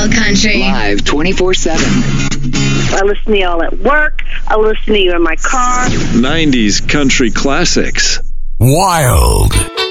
Wild Country. Live 24/7. I listen to y'all at work. I listen to you in my car. 90s country classics. Wild.